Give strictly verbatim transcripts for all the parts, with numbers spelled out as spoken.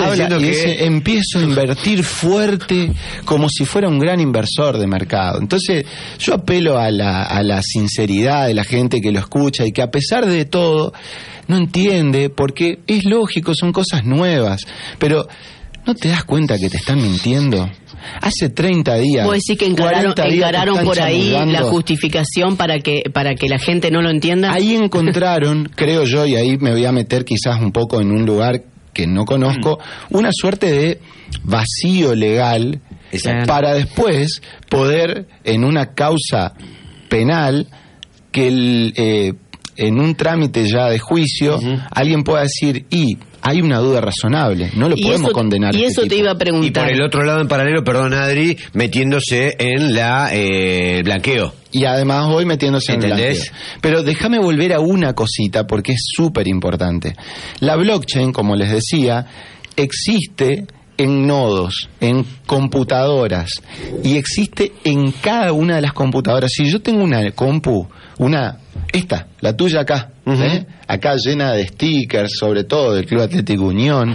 habla y que... dice, empiezo a invertir fuerte como si fuera un gran inversor de mercado. Entonces yo apelo a la, a la sinceridad de la gente que lo escucha y que a pesar de todo no entiende, porque es lógico, son cosas nuevas, pero ¿no te das cuenta que te están mintiendo? Hace treinta días. ¿Vos decís que encararon, encararon por ahí la justificación para que para que la gente no lo entienda? Ahí encontraron, creo yo, y ahí me voy a meter quizás un poco en un lugar que no conozco, una suerte de vacío legal. Exacto. Para después poder, en una causa penal, que el, eh, en un trámite ya de juicio, uh-huh. alguien pueda decir, y hay una duda razonable, no lo podemos eso, condenar. Y eso este te tipo. iba a preguntar. Y por el otro lado, en paralelo, perdón Adri, metiéndose en la eh, blanqueo. Y además hoy metiéndose en el blanqueo. Pero déjame volver a una cosita porque es súper importante. La blockchain, como les decía, existe en nodos, en computadoras, y existe en cada una de las computadoras. Si yo tengo una compu, una, esta, la tuya acá, uh-huh. ¿eh? acá llena de stickers, sobre todo del Club Atlético Unión,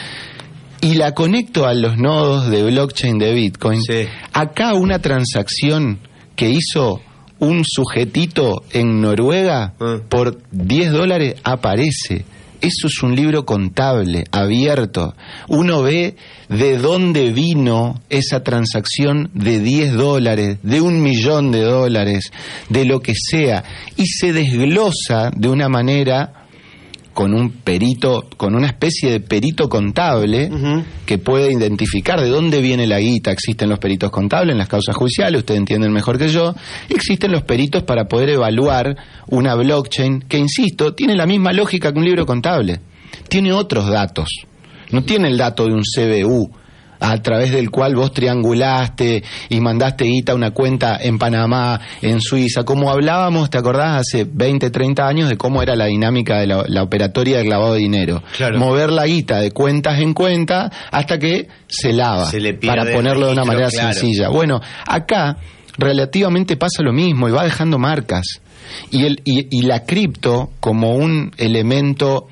y la conecto a los nodos de blockchain de Bitcoin, sí. acá una transacción que hizo un sujetito en Noruega uh. por diez dólares aparece. Eso es un libro contable, abierto. Uno ve de dónde vino esa transacción de diez dólares, de un millón de dólares, de lo que sea. Y se desglosa de una manera con un perito, con una especie de perito contable uh-huh. que puede identificar de dónde viene la guita. Existen los peritos contables en las causas judiciales, ustedes entienden mejor que yo. Existen los peritos para poder evaluar una blockchain que, insisto, tiene la misma lógica que un libro contable. Tiene otros datos. No tiene el dato de un C B U a través del cual vos triangulaste y mandaste guita a una cuenta en Panamá, en Suiza, como hablábamos, ¿te acordás? Hace veinte, treinta años de cómo era la dinámica de la, la operatoria del lavado de dinero. Claro. Mover la guita de cuentas en cuenta hasta que se lava, se le para ponerlo de una manera claro. sencilla. Bueno, acá relativamente pasa lo mismo y va dejando marcas. Y, el, y, y la cripto como un elemento...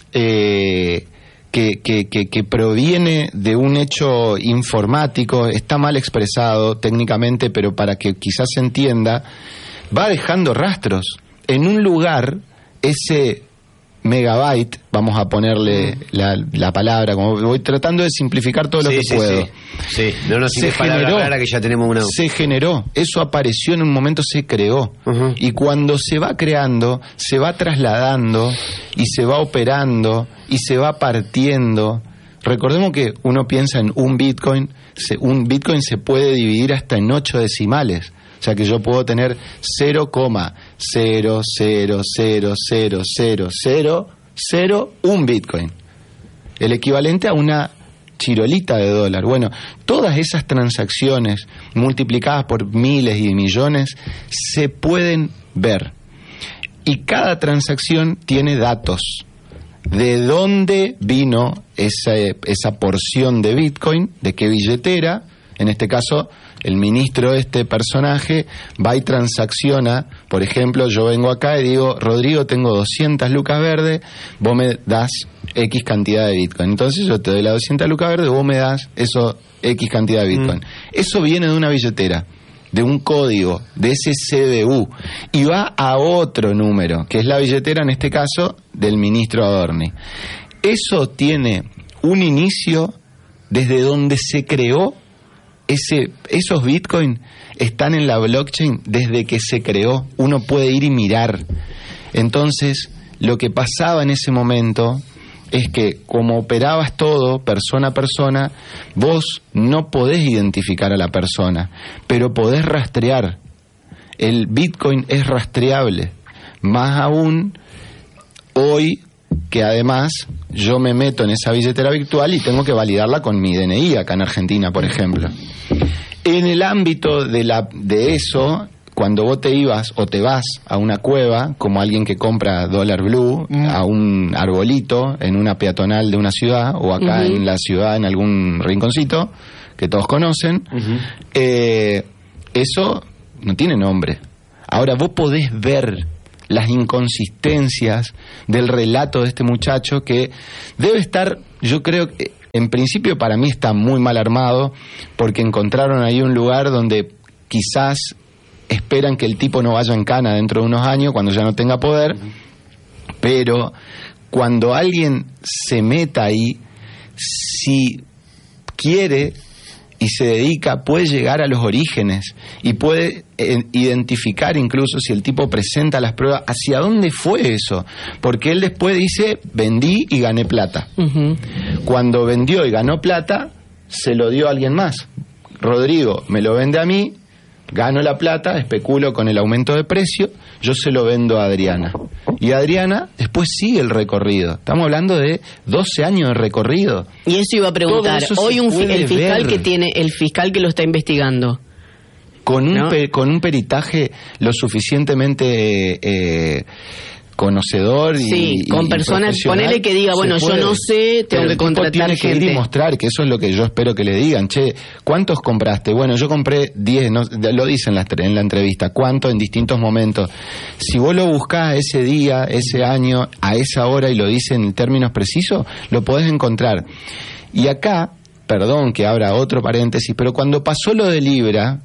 Eh, Que, que, que, que proviene de un hecho informático, está mal expresado técnicamente, pero para que quizás se entienda, va dejando rastros. En un lugar, ese megabyte, vamos a ponerle la, la palabra, como voy tratando de simplificar todo lo sí, que sí, puedo. Sí, sí. No, no, se generó, rara que ya tenemos una... se generó, eso apareció en un momento, se creó. Uh-huh. Y cuando se va creando, se va trasladando y se va operando y se va partiendo. Recordemos que uno piensa en un Bitcoin, se, un Bitcoin se puede dividir hasta en ocho decimales. O sea que yo puedo tener cero coma cero cero cero cero cero cero cero un Bitcoin. El equivalente a una chirolita de dólar. Bueno, todas esas transacciones multiplicadas por miles y millones se pueden ver. Y cada transacción tiene datos. ¿De dónde vino esa, esa porción de Bitcoin? ¿De qué billetera? En este caso, el ministro de este personaje va y transacciona. Por ejemplo, yo vengo acá y digo, Rodrigo, tengo doscientas lucas verdes, vos me das X cantidad de Bitcoin. Entonces yo te doy las doscientas lucas verdes, vos me das eso X cantidad de Bitcoin. Mm. Eso viene de una billetera, de un código, de ese C B U, y va a otro número, que es la billetera, en este caso, del ministro Adorni. Eso tiene un inicio desde donde se creó. Ese, esos Bitcoin están en la blockchain desde que se creó. Uno puede ir y mirar. Entonces, lo que pasaba en ese momento es que como operabas todo persona a persona, vos no podés identificar a la persona, pero podés rastrear. El Bitcoin es rastreable. Más aún hoy, que además yo me meto en esa billetera virtual y tengo que validarla con mi D N I acá en Argentina, por ejemplo. En el ámbito de la de eso, cuando vos te ibas o te vas a una cueva, como alguien que compra dólar blue, mm. a un arbolito en una peatonal de una ciudad, o acá uh-huh. en la ciudad, en algún rinconcito, que todos conocen, uh-huh. eh, eso no tiene nombre. Ahora vos podés ver las inconsistencias del relato de este muchacho que debe estar, yo creo que en principio para mí está muy mal armado, porque encontraron ahí un lugar donde quizás esperan que el tipo no vaya en cana dentro de unos años, cuando ya no tenga poder, pero cuando alguien se meta ahí, si quiere y se dedica, puede llegar a los orígenes y puede eh, identificar incluso, si el tipo presenta las pruebas, hacia dónde fue eso, porque él después dice, vendí y gané plata. Uh-huh. Cuando vendió y ganó plata, se lo dio a alguien más. Rodrigo me lo vende a mí, gano la plata, especulo con el aumento de precio, yo se lo vendo a Adriana. Y Adriana después sigue el recorrido. Estamos hablando de doce años de recorrido. Y eso iba a preguntar. Hoy un, el fiscal ver. que tiene, el fiscal que lo está investigando, con un ¿no? pe, con un peritaje lo suficientemente eh, conocedor y, sí, con y personas, ponele que diga, bueno, yo no sé, tengo que contratar tiene gente. Que ir y mostrar, que eso es lo que yo espero que le digan. Che, ¿cuántos compraste? Bueno, yo compré diez, no, lo dice en la, en la entrevista, ¿cuánto en distintos momentos? Si vos lo buscás ese día, ese año, a esa hora y lo dice en términos precisos, lo podés encontrar. Y acá, perdón que abra otro paréntesis, pero cuando pasó lo de Libra,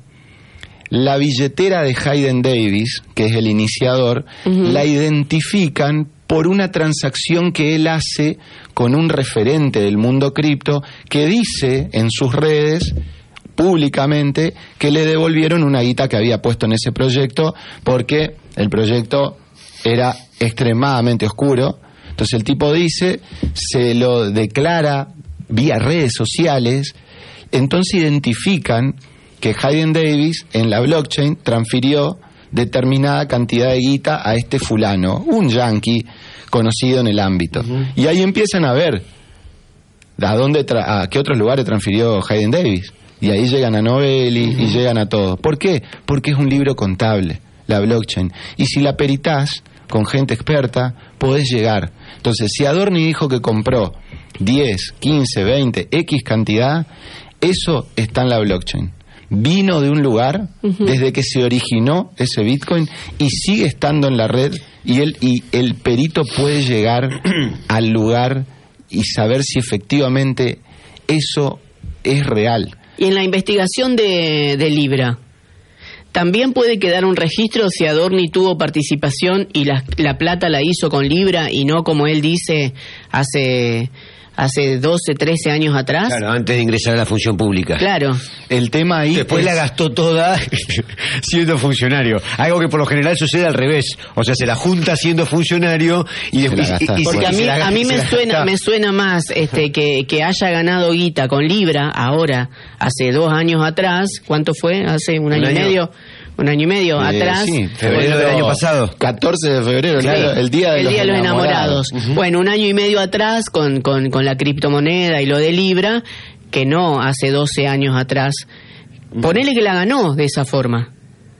la billetera de Hayden Davis, que es el iniciador, uh-huh. la identifican por una transacción que él hace con un referente del mundo cripto que dice en sus redes públicamente que le devolvieron una guita que había puesto en ese proyecto porque el proyecto era extremadamente oscuro. Entonces el tipo dice, se lo declara vía redes sociales, entonces identifican que Hayden Davis en la blockchain transfirió determinada cantidad de guita a este fulano, un yankee conocido en el ámbito. Uh-huh. Y ahí empiezan a ver a dónde tra- a qué otros lugares transfirió Hayden Davis. Y ahí llegan a Novelli uh-huh. y llegan a todo. ¿Por qué? Porque es un libro contable, la blockchain. Y si la peritás con gente experta, podés llegar. Entonces, si Adorni dijo que compró diez, quince, veinte, X cantidad, eso está en la blockchain. Vino de un lugar uh-huh. desde que se originó ese Bitcoin y sigue estando en la red, y el, y el perito puede llegar al lugar y saber si efectivamente eso es real. Y en la investigación de, de Libra, ¿también puede quedar un registro si Adorni tuvo participación y la, la plata la hizo con Libra y no, como él dice, hace... hace doce, trece años atrás? Claro, antes de ingresar a la función pública. Claro. El tema ahí... Después es... la gastó toda siendo funcionario. Algo que por lo general sucede al revés. O sea, se la junta siendo funcionario y después... Y, y, Porque a mí, la, a mí me suena me suena más este que, que haya ganado guita con Libra ahora, hace dos años atrás. ¿Cuánto fue? Hace un, un año, año y medio... Un año y medio eh, atrás. Sí, febrero del año pasado. catorce de febrero, claro, el día de el los día de los enamorados. enamorados. Uh-huh. Bueno, un año y medio atrás con, con, con la criptomoneda y lo de Libra, que no hace doce años atrás. Uh-huh. Ponele que la ganó de esa forma.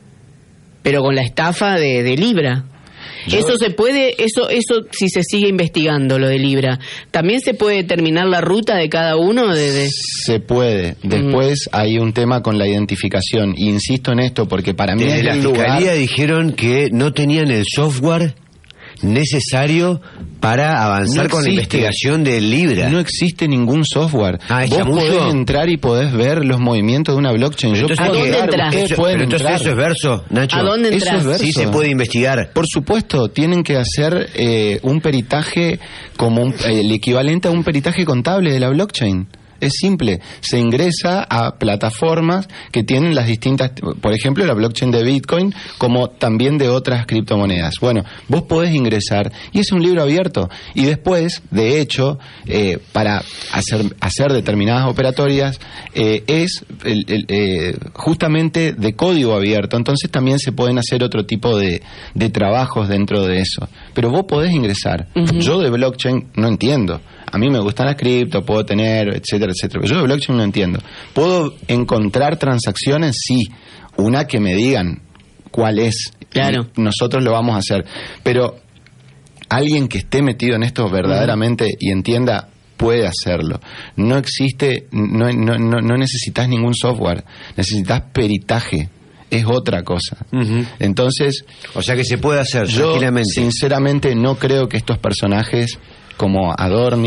Pero con la estafa de, de Libra. Yo... Eso se puede, eso, eso si se sigue investigando lo de Libra, ¿también se puede determinar la ruta de cada uno? De, de... Se puede. Después mm. hay un tema con la identificación. Insisto en esto porque para mí desde es la el fiscalía lugar... dijeron que no tenían el software necesario para avanzar no con la investigación del Libra. No existe ningún software. Ah, Vos mucho? podés entrar y podés ver los movimientos de una blockchain. Yo entonces, ¿a dónde entras? Eso, pero entonces entrar. Eso es verso, Nacho. ¿A dónde entras? Eso es verso. Sí se puede investigar. Por supuesto, tienen que hacer eh, un peritaje como un, eh, el equivalente a un peritaje contable de la blockchain. Es simple, se ingresa a plataformas que tienen las distintas, por ejemplo, la blockchain de Bitcoin, como también de otras criptomonedas. Bueno, vos podés ingresar y es un libro abierto. Y después, de hecho, eh, para hacer, hacer determinadas operatorias, eh, es el, el, eh, justamente de código abierto. Entonces también se pueden hacer otro tipo de, de trabajos dentro de eso. Pero vos podés ingresar. Uh-huh. Yo de blockchain no entiendo. A mí me gustan las cripto, puedo tener, etcétera, etcétera. Pero yo de blockchain no entiendo. ¿Puedo encontrar transacciones? Sí. Una que me digan cuál es. Claro. Y nosotros lo vamos a hacer. Pero alguien que esté metido en esto verdaderamente uh-huh. y entienda, puede hacerlo. No existe, no, no, no, no necesitas ningún software. Necesitas peritaje. Es otra cosa. Uh-huh. Entonces... O sea que se puede hacer yo, tranquilamente. Sinceramente, no creo que estos personajes... como Adorni,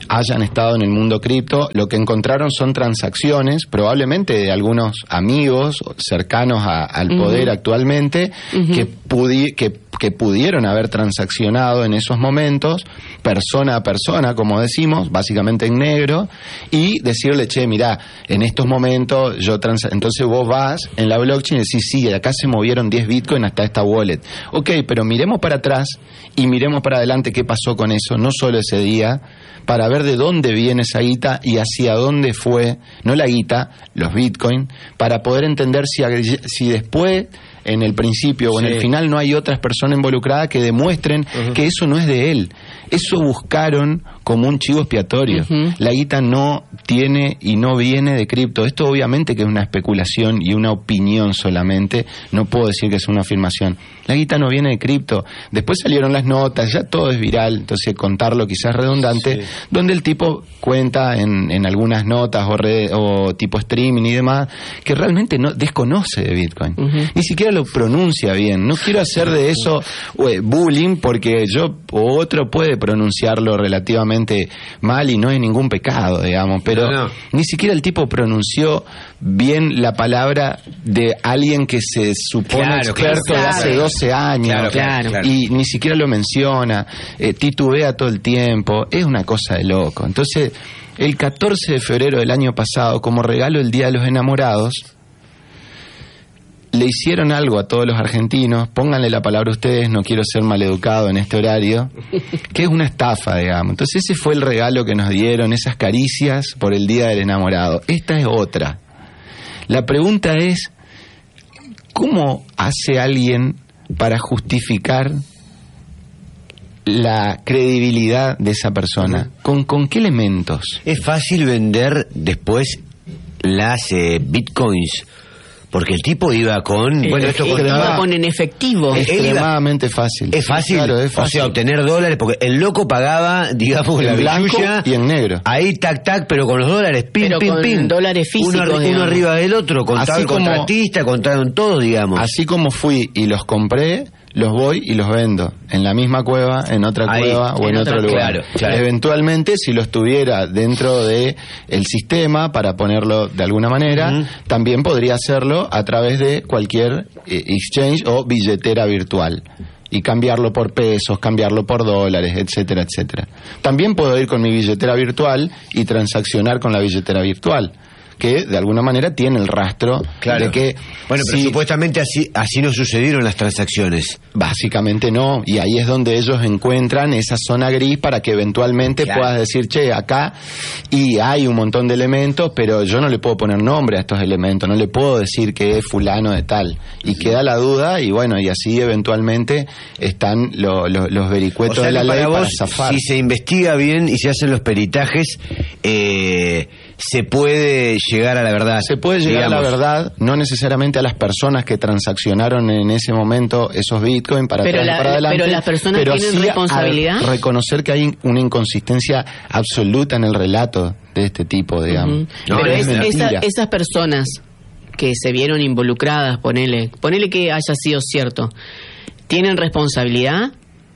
hayan estado en el mundo cripto, lo que encontraron son transacciones, probablemente de algunos amigos cercanos a, al poder uh-huh. actualmente, uh-huh. que, pudi- que, que pudieron haber transaccionado en esos momentos, persona a persona, como decimos, básicamente en negro, y decirle, che, mirá, en estos momentos yo trans... Entonces vos vas en la blockchain y decís, sí, acá se movieron diez bitcoin hasta esta wallet. Ok, pero miremos para atrás y miremos para adelante qué pasó con eso, no solo ese día, para ver de dónde viene esa guita y hacia dónde fue, no la guita, los bitcoin, para poder entender si, si después, en el principio o en sí. el final, no hay otras personas involucradas que demuestren uh-huh. que eso no es de él. Eso buscaron como un chivo expiatorio. Uh-huh. La guita no tiene y no viene de cripto. Esto obviamente que es una especulación y una opinión solamente. No puedo decir que es una afirmación. La guita no viene de cripto. Después salieron las notas, ya todo es viral, entonces contarlo quizás es redundante, sí. donde el tipo cuenta en, en algunas notas o, red, o tipo streaming y demás, que realmente no desconoce de Bitcoin. Uh-huh. Ni siquiera lo pronuncia bien. No quiero hacer de eso ué, bullying, porque yo o otro puede pronunciarlo relativamente mal y no es ningún pecado, digamos, pero no, no. ni siquiera el tipo pronunció bien la palabra de alguien que se supone claro, experto claro, de hace doce años claro, claro, claro. y ni siquiera lo menciona, eh, titubea todo el tiempo, es una cosa de loco. Entonces, el catorce de febrero del año pasado, como regalo del Día de los Enamorados, le hicieron algo a todos los argentinos, pónganle la palabra ustedes, no quiero ser maleducado en este horario, que es una estafa, digamos. Entonces ese fue el regalo que nos dieron, esas caricias por el Día del Enamorado. Esta es otra. La pregunta es, ¿cómo hace alguien para justificar la credibilidad de esa persona? ¿Con, con qué elementos? Es fácil vender después las eh, bitcoins, porque el tipo iba con... El, bueno, esto el, iba con en efectivo. Es extremadamente fácil. Es fácil. Claro, es fácil. O sea, obtener dólares, porque el loco pagaba, digamos, en la blanco billulla, y en negro. Ahí, tac, tac, pero con los dólares, pim, pero pim, con pim. dólares físicos. Uno, uno arriba del otro, contaba el como, contratista, contaron todo, digamos. Así como fui y los compré, los voy y los vendo. En la misma cueva, en otra Ahí, cueva o en, en otro lugar. Claro, claro. Eventualmente, si los tuviera dentro de el sistema, para ponerlo de alguna manera, uh-huh. también podría hacerlo a través de cualquier eh, exchange o billetera virtual. Y cambiarlo por pesos, cambiarlo por dólares, etcétera, etcétera. También puedo ir con mi billetera virtual y transaccionar con la billetera virtual, que de alguna manera tiene el rastro claro. de que... Bueno, pero si, supuestamente así así no sucedieron las transacciones. Básicamente no, y ahí es donde ellos encuentran esa zona gris para que eventualmente claro. puedas decir, che, acá y hay un montón de elementos, pero yo no le puedo poner nombre a estos elementos, no le puedo decir que es fulano de tal, y queda la duda, y bueno, y así eventualmente están lo, lo, los vericuetos o sea, de la ley para, para zafar. Si se investiga bien y se hacen los peritajes, eh, se puede llegar a la verdad. Se puede llegar digamos. a la verdad, no necesariamente a las personas que transaccionaron en ese momento esos bitcoins para pero atrás la, y para adelante. Pero las personas pero tienen sí responsabilidad. Reconocer que hay una inconsistencia absoluta en el relato de este tipo, digamos. Uh-huh. No, pero es, esa, esas personas que se vieron involucradas, ponele, ponele que haya sido cierto, ¿tienen responsabilidad?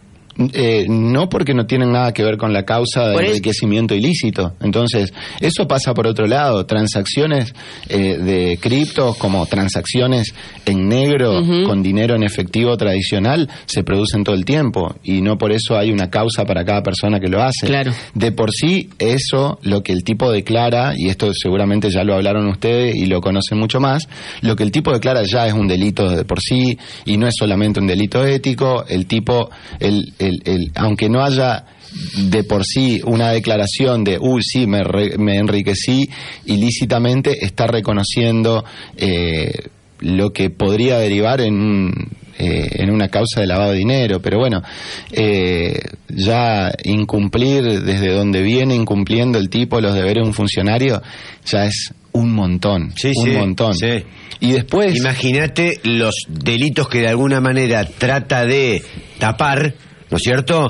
Eh, no, porque no tienen nada que ver con la causa de enriquecimiento ilícito. Entonces, eso pasa por otro lado. Transacciones eh, de criptos, como transacciones en negro, uh-huh. con dinero en efectivo tradicional, se producen todo el tiempo, y no por eso hay una causa para cada persona que lo hace. Claro. De por sí, eso, lo que el tipo declara, y esto seguramente ya lo hablaron ustedes y lo conocen mucho más, lo que el tipo declara ya es un delito de por sí, y no es solamente un delito ético. El tipo, el, el El, el, aunque no haya de por sí una declaración de uy sí me, re, me enriquecí ilícitamente, está reconociendo eh, lo que podría derivar en eh, en una causa de lavado de dinero. Pero bueno, eh, ya incumplir desde donde viene incumpliendo el tipo los deberes de un funcionario ya es un montón, sí, un sí, montón. Sí. Y después, imagínate los delitos que de alguna manera trata de tapar, ¿no es cierto?,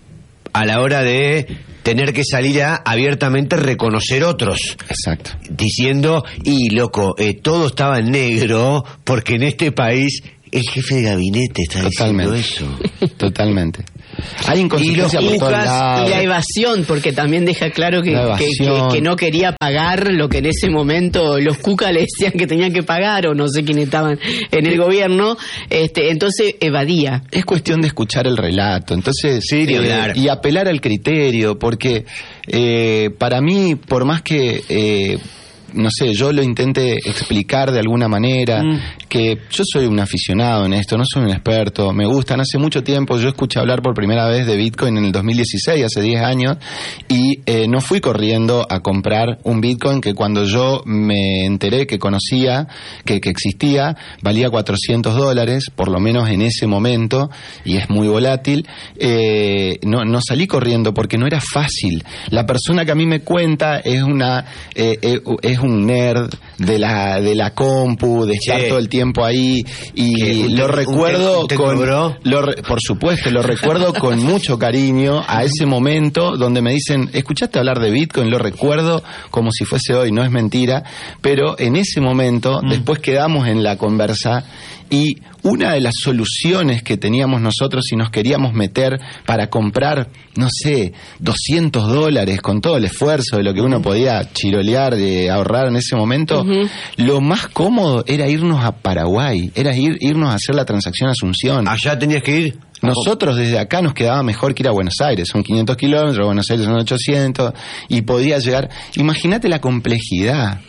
a la hora de tener que salir a abiertamente reconocer otros. Exacto. Diciendo, y loco, eh, todo estaba en negro, porque en este país el jefe de gabinete está Totalmente. diciendo eso. Totalmente. Hay inconsistencia por todos lados. Y la evasión, porque también deja claro que, que, que, que no quería pagar lo que en ese momento los cucas le decían que tenían que pagar, o no sé quiénes estaban en el gobierno, este, entonces evadía. Es cuestión de escuchar el relato, entonces sí, eh, y apelar al criterio, porque eh, para mí, por más que eh, no sé, yo lo intenté explicar de alguna manera, mm. que yo soy un aficionado en esto, no soy un experto, me gustan. Hace mucho tiempo yo escuché hablar por primera vez de Bitcoin en el dos mil dieciséis, hace diez años, y eh, no fui corriendo a comprar un Bitcoin que cuando yo me enteré que conocía, que, que existía, valía cuatrocientos dólares, por lo menos en ese momento, y es muy volátil. Eh, no, no salí corriendo porque no era fácil. La persona que a mí me cuenta es una... Eh, eh, es un nerd de la de la compu, de estar sí. todo el tiempo ahí, y lo recuerdo un te, un te con lo, por supuesto, lo recuerdo con mucho cariño a ese momento donde me dicen, ¿escuchaste hablar de Bitcoin? Lo recuerdo como si fuese hoy, no es mentira, pero en ese momento, mm. después quedamos en la conversa, y una de las soluciones que teníamos nosotros si nos queríamos meter para comprar, no sé, doscientos dólares con todo el esfuerzo de lo que uno podía chirolear, de ahorrar en ese momento, uh-huh. lo más cómodo era irnos a Paraguay, era ir, irnos a hacer la transacción Asunción. ¿Allá tenías que ir? Nosotros desde acá nos quedaba mejor que ir a Buenos Aires, son quinientos kilómetros, Buenos Aires son ochocientos, y podía llegar, imagínate la complejidad.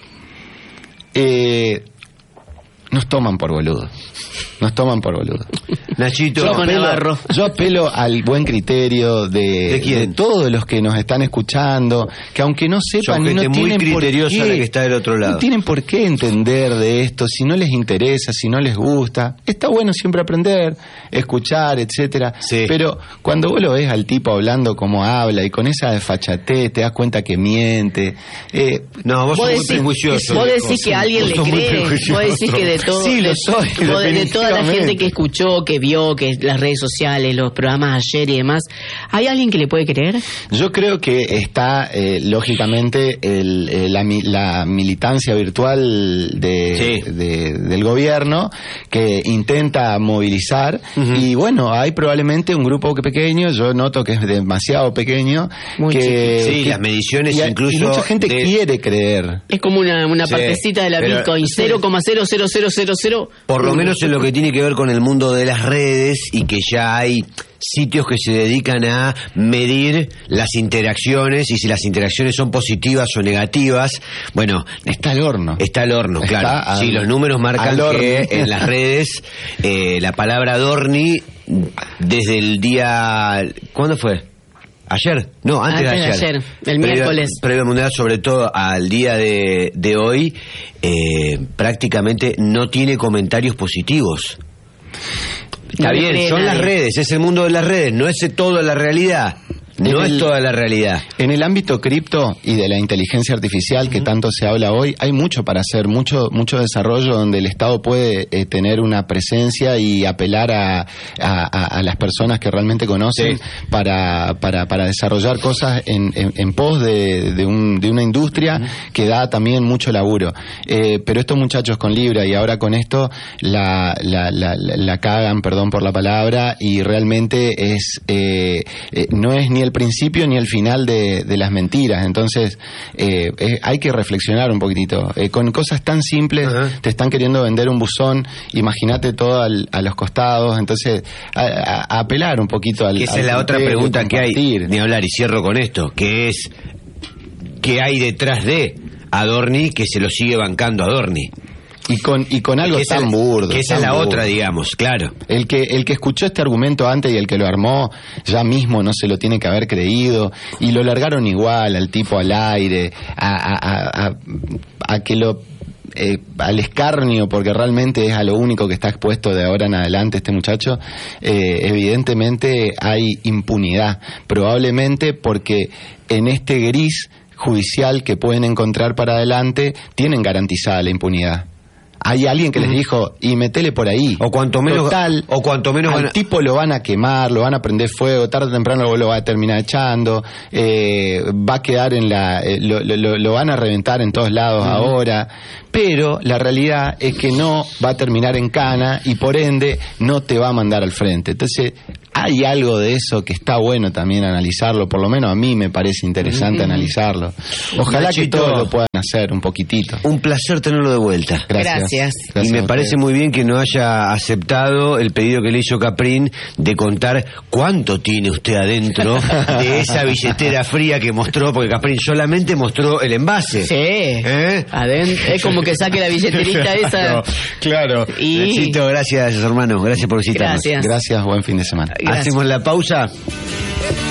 Eh... Nos toman por boludo. Nos toman por boludo. Nachito, yo apelo, yo apelo al buen criterio de, ¿De, quién? de todos los que nos están escuchando, que aunque no sepan, no tienen muy criteriosa por qué, la que está del otro lado. No tienen por qué entender de esto, si no les interesa, si no les gusta. Está bueno siempre aprender, escuchar, etcétera. Sí. Pero cuando vos lo ves al tipo hablando como habla y con esa desfachatez, te das cuenta que miente. Eh, no, vos, vos sos decís, muy prejuicioso. Vos decís que alguien le cree, vos decís que de todo, sí, lo soy, de, de toda la gente que escuchó, que vio, que las redes sociales, los programas ayer y demás, ¿hay alguien que le puede creer? Yo creo que está, eh, lógicamente, el, eh, la, la militancia virtual de, sí. de, del gobierno, que intenta movilizar, uh-huh. y bueno, hay probablemente un grupo pequeño, yo noto que es demasiado pequeño, Muy que, sí, que las mediciones y, incluso y mucha gente de... quiere creer. Es como una, una sí, partecita de la pero, Bitcoin, cero coma cero cero cero cero cero. Por lo menos en lo que tiene que ver con el mundo de las redes, y que ya hay sitios que se dedican a medir las interacciones, y si las interacciones son positivas o negativas. Bueno, está al horno. Está al horno, está claro. Al, sí, los números marcan que en las redes eh, la palabra Dorni desde el día... ¿Cuándo fue? ¿Ayer? No, antes, antes de ayer. de ayer, el previa, miércoles. Previa mundial, sobre todo al día de, de hoy, eh, prácticamente no tiene comentarios positivos. Está no bien, son nadie. Las redes, es el mundo de las redes, no es toda la realidad. No el, es toda la realidad. En el ámbito cripto y de la inteligencia artificial, uh-huh. que tanto se habla hoy, hay mucho para hacer, mucho mucho desarrollo donde el Estado puede eh, tener una presencia y apelar a, a, a, a las personas que realmente conocen, sí. para, para, para desarrollar cosas en, en, en pos de, de, un, de una industria, uh-huh. que da también mucho laburo. Eh, pero estos muchachos con Libra y ahora con esto la, la, la, la, la cagan, perdón por la palabra, y realmente es eh, eh, no es ni el principio ni el final de, de las mentiras. Entonces eh, eh, hay que reflexionar un poquitito, eh, con cosas tan simples. Uh-huh. Te están queriendo vender un buzón, imagínate todo al, a los costados. Entonces a, a, a apelar un poquito al, que esa al es la otra pregunta que hay, ni hablar, y cierro con esto, que es ¿qué hay detrás de Adorni que se lo sigue bancando Adorni? Y con, y con algo tan es, burdo. Que esa es la burdo. otra, digamos, claro. El que, el que escuchó este argumento antes y el que lo armó, ya mismo no se lo tiene que haber creído, y lo largaron igual al tipo al aire, a, a, a, a que lo... Eh, al escarnio, porque realmente es a lo único que está expuesto de ahora en adelante este muchacho. Eh, evidentemente hay impunidad, probablemente porque en este gris judicial que pueden encontrar para adelante tienen garantizada la impunidad. Hay alguien que les dijo, y metele por ahí. O cuanto menos, Total, o cuanto menos al van a... tipo lo van a quemar, lo van a prender fuego, tarde o temprano lo va a terminar echando, eh, va a quedar en la... Eh, lo, lo, lo van a reventar en todos lados uh-huh. ahora, pero la realidad es que no va a terminar en cana y por ende no te va a mandar al frente. Entonces, hay algo de eso que está bueno también analizarlo, por lo menos a mí me parece interesante mm-hmm. analizarlo. Ojalá Nachito, que todos lo puedan hacer un poquitito. Un placer tenerlo de vuelta. Gracias. Gracias. Gracias y me parece muy bien que no haya aceptado el pedido que le hizo Caprín de contar cuánto tiene usted adentro de esa billetera fría que mostró, porque Caprín solamente mostró el envase. Sí. ¿Eh? Adentro, es como que saque la billeterita esa. Claro, claro. Y... Nachito, gracias hermano, gracias por visitarnos. Gracias. Gracias, buen fin de semana. Gracias. Hacemos la pausa.